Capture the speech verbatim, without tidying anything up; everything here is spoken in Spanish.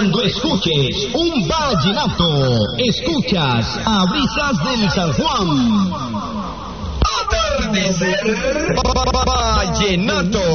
Cuando escuches un vallenato, escuchas a Brisas del San Juan. Atardecer Vallenato.